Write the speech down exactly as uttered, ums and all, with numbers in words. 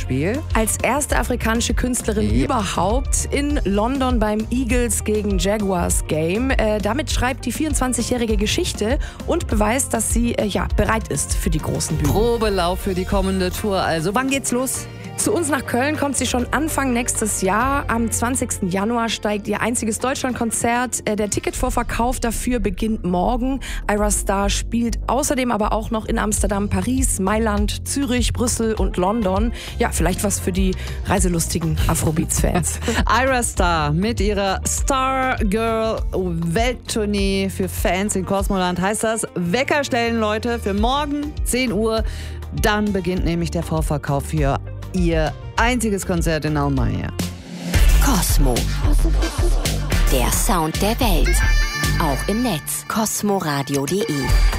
Beispiel? Als erste afrikanische Künstlerin Ja. überhaupt in London beim Eagles gegen Jaguars Game. Äh, damit schreibt die vierundzwanzigjährige Geschichte und beweist, dass sie äh, ja, bereit ist für die großen Bühnen. Probelauf für die kommende Tour. Also, wann geht's los? Zu uns nach Köln kommt sie schon Anfang nächstes Jahr. Am zwanzigsten Januar steigt ihr einziges Deutschlandkonzert. Der Ticketvorverkauf dafür beginnt morgen. Ayra Starr spielt außerdem aber auch noch in Amsterdam, Paris, Mailand, Zürich, Brüssel und London. Ja, vielleicht was für die reiselustigen Afrobeats-Fans. Ayra Starr mit ihrer Star Girl Welttournee für Fans in Kosmoland heißt das. Wecker stellen, Leute, für morgen zehn Uhr. Dann beginnt nämlich der Vorverkauf für ihr einziges Konzert in Almere. Kosmo. Der Sound der Welt. Auch im Netz. kosmoradio punkt de